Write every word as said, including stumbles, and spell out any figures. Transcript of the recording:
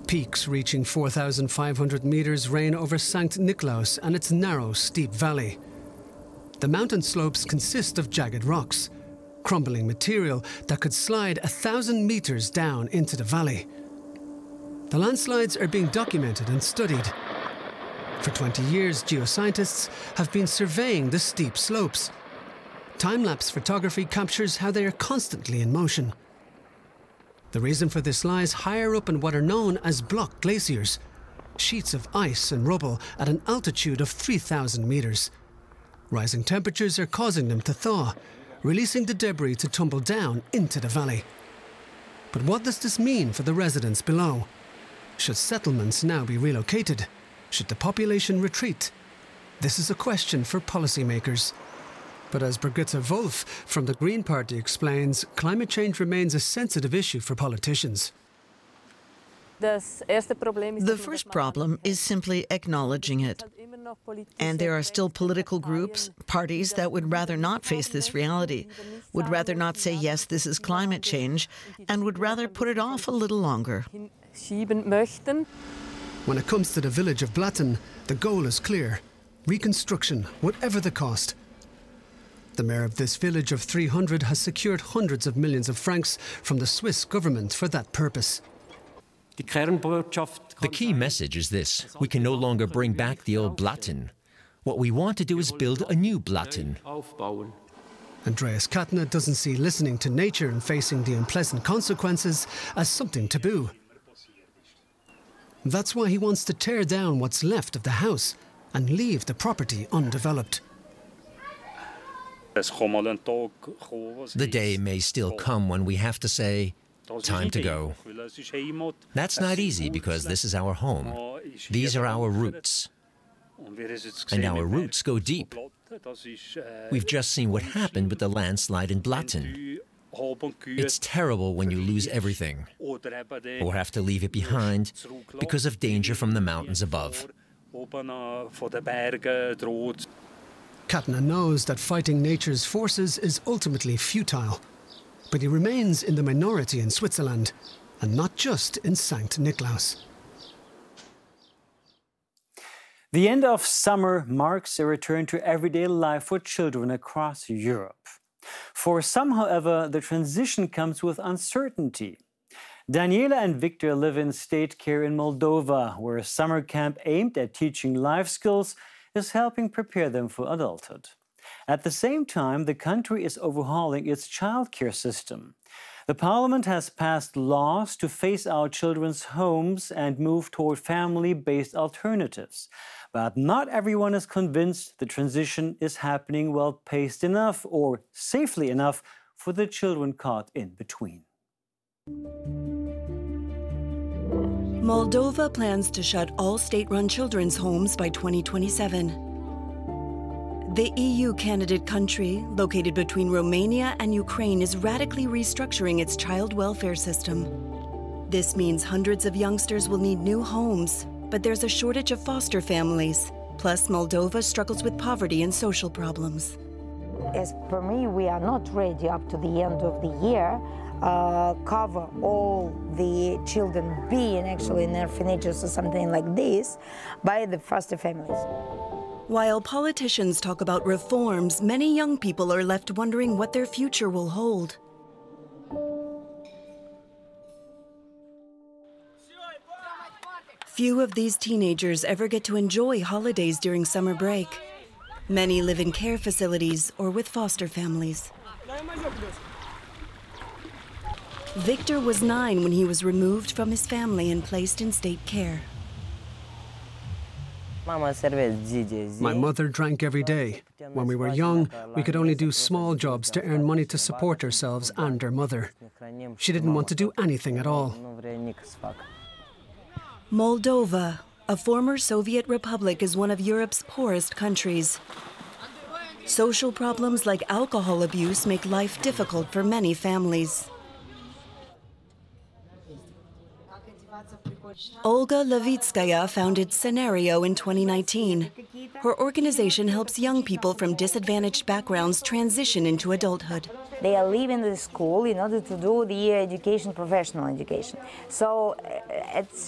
Peaks reaching four thousand five hundred meters reign over Sankt Niklaus and its narrow, steep valley. The mountain slopes consist of jagged rocks, crumbling material that could slide a thousand meters down into the valley. The landslides are being documented and studied. For twenty years, geoscientists have been surveying the steep slopes. Time-lapse photography captures how they are constantly in motion. The reason for this lies higher up in what are known as block glaciers, sheets of ice and rubble at an altitude of three thousand meters. Rising temperatures are causing them to thaw, releasing the debris to tumble down into the valley. But what does this mean for the residents below? Should settlements now be relocated? Should the population retreat? This is a question for policymakers. But as Brigitte Wolf from the Green Party explains, climate change remains a sensitive issue for politicians. The first problem is simply acknowledging it. And there are still political groups, parties that would rather not face this reality, would rather not say, yes, this is climate change, and would rather put it off a little longer. When it comes to the village of Blatten, the goal is clear: reconstruction, whatever the cost. The mayor of this village of three hundred has secured hundreds of millions of francs from the Swiss government for that purpose. The key message is this: we can no longer bring back the old Blatten. What we want to do is build a new Blatten. Andreas Katna doesn't see listening to nature and facing the unpleasant consequences as something taboo. That's why he wants to tear down what's left of the house and leave the property undeveloped. The day may still come when we have to say, time to go. That's not easy because this is our home. These are our roots. And our roots go deep. We've just seen what happened with the landslide in Blatten. It's terrible when you lose everything, or have to leave it behind because of danger from the mountains above. Katna knows that fighting nature's forces is ultimately futile, but he remains in the minority in Switzerland, and not just in Sankt Niklaus. The end of summer marks a return to everyday life for children across Europe. For some, however, the transition comes with uncertainty. Daniela and Victor live in state care in Moldova, where a summer camp aimed at teaching life skills is helping prepare them for adulthood. At the same time, the country is overhauling its childcare system. The parliament has passed laws to phase out children's homes and move toward family-based alternatives. But not everyone is convinced the transition is happening well-paced enough or safely enough for the children caught in between. Moldova plans to shut all state-run children's homes by twenty twenty-seven. The E U candidate country, located between Romania and Ukraine, is radically restructuring its child welfare system. This means hundreds of youngsters will need new homes, but there's a shortage of foster families. Plus, Moldova struggles with poverty and social problems. As per me, we are not ready up to the end of the year uh, cover all the children being actually in orphanages or something like this by the foster families. While politicians talk about reforms, many young people are left wondering what their future will hold. Few of these teenagers ever get to enjoy holidays during summer break. Many live in care facilities or with foster families. Victor was nine when he was removed from his family and placed in state care. My mother drank every day. When we were young, we could only do small jobs to earn money to support ourselves and our mother. She didn't want to do anything at all. Moldova, a former Soviet republic, is one of Europe's poorest countries. Social problems like alcohol abuse make life difficult for many families. Olga Levitskaya founded Scenario in twenty nineteen. Her organization helps young people from disadvantaged backgrounds transition into adulthood. They are leaving the school in order to do the education, professional education. So it's